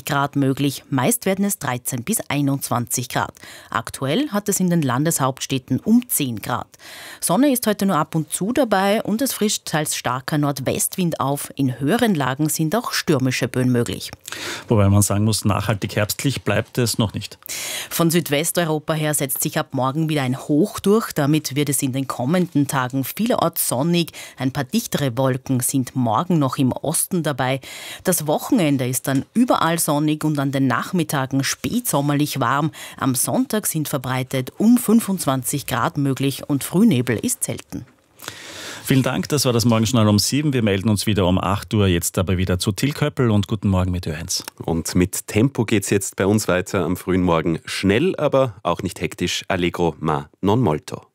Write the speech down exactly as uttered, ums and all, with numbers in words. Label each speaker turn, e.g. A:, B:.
A: Grad möglich. Meist werden es dreizehn bis einundzwanzig Grad. Aktuell hat es in den Landeshauptstädten um zehn Grad. Sonne ist heute nur ab und zu dabei und es frischt teils starker Nordwestwind auf. In höheren Lagen sind auch stürmische Böen möglich.
B: Wobei man sagen muss, nachhaltig herbstlich bleibt es noch nicht.
A: Von Südwesteuropa her setzt sich ab morgen wieder ein Hoch durch. Damit wird es in den kommenden Tagen vielerorts sonnig. Ein paar dichtere Wolken sind morgen noch im Osten dabei. Das Wochenende ist dann überall sonnig und an den Nachmittagen spätsommerlich warm. Am Sonntag sind verbreitet um fünfundzwanzig Grad möglich und Frühnebel ist selten.
B: Vielen Dank, das war das Morgenjournal um sieben. Wir melden uns wieder um acht Uhr, jetzt aber wieder zu Till Köppel und guten Morgen mit Ö eins.
C: Und mit Tempo geht's jetzt bei uns weiter am frühen Morgen. Schnell, aber auch nicht hektisch. Allegro ma non molto.